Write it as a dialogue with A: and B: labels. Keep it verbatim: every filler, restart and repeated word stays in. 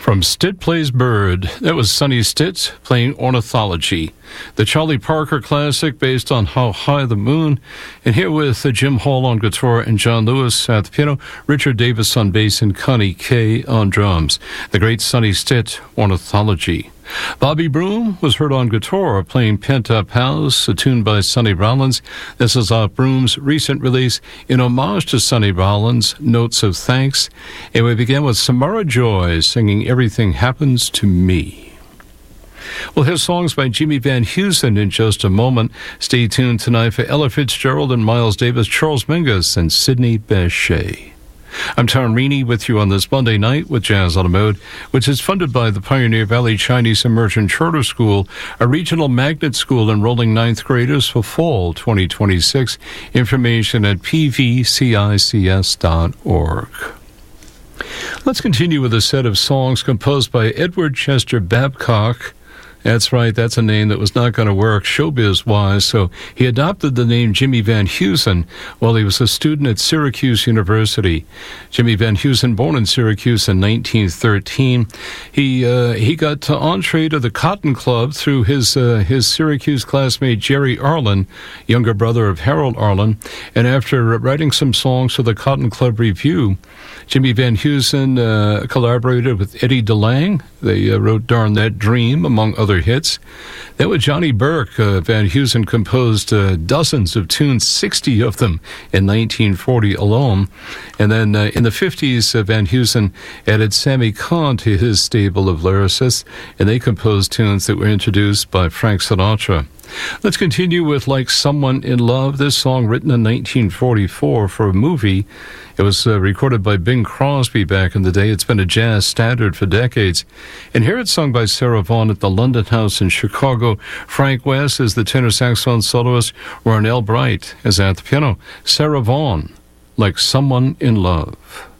A: From Stitt Plays Bird, that was Sonny Stitt playing Ornithology, the Charlie Parker classic based on How High the Moon. And here with uh, Jim Hall on guitar and John Lewis at the piano, Richard Davis on bass and Connie Kay on drums. The great Sonny Stitt, Ornithology. Bobby Broom was heard on guitar playing Pent Up House, a tune by Sonny Rollins. This is off Broom's recent release in homage to Sonny Rollins, Notes of Thanks. And we begin with Samara Joy singing Everything Happens to Me. We'll hear songs by Jimmy Van Heusen in just a moment. Stay tuned tonight for Ella Fitzgerald and Miles Davis, Charles Mingus, and Sidney Bechet. I'm Tom Reaney with you on this Monday night with Jazz on the Mode, which is funded by the Pioneer Valley Chinese Immersion Charter School, a regional magnet school enrolling ninth graders for fall twenty twenty-six. Information at p v c i c s dot org. Let's continue with a set of songs composed by Edward Chester Babcock. That's right, that's a name that was not going to work showbiz-wise, so he adopted the name Jimmy Van Heusen while he was a student at Syracuse University. Jimmy Van Heusen, born in Syracuse in nineteen thirteen, he uh, he got uh, entree to the Cotton Club through his uh, his Syracuse classmate Jerry Arlen, younger brother of Harold Arlen, and after writing some songs for the Cotton Club Review, Jimmy Van Heusen uh, collaborated with Eddie DeLange. They uh, wrote Darn That Dream, among other hits. Then with Johnny Burke, uh, Van Heusen composed uh, dozens of tunes, sixty of them in nineteen forty alone. And then uh, in the fifties, uh, Van Heusen added Sammy Cahn to his stable of lyricists, and they composed tunes that were introduced by Frank Sinatra. Let's continue with Like Someone in Love, this song written in nineteen forty-four for a movie. It was uh, recorded by Bing Crosby back in the day. It's been a jazz standard for decades. And here it's sung by Sarah Vaughan at the London House in Chicago. Frank West is the tenor saxophone soloist. Ronell Bright is at the piano. Sarah Vaughan, Like Someone in Love.